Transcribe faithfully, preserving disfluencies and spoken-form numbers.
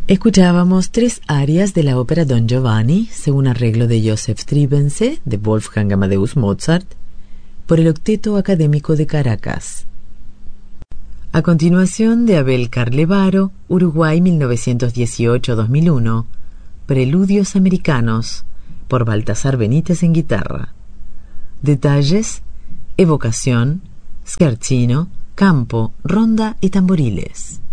Escuchábamos tres arias de la ópera Don Giovanni, según arreglo de Joseph Stribensee, de Wolfgang Amadeus Mozart, por el Octeto Académico de Caracas. A continuación, de Abel Carlevaro, Uruguay mil novecientos dieciocho a dos mil uno, Preludios Americanos, por Baltasar Benítez en guitarra. Detalles: evocación, scherzo, campo, ronda y tamboriles.